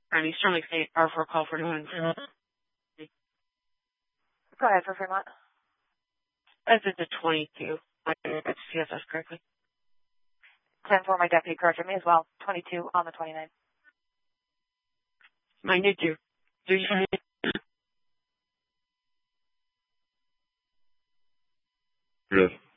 and Eastern Lake State are for call for doing. Go ahead for Fremont. I did the 22. I did CSS correctly. 10 for my deputy corrected me as well. 22 on the 29th. Mine did too. Do you? Yes.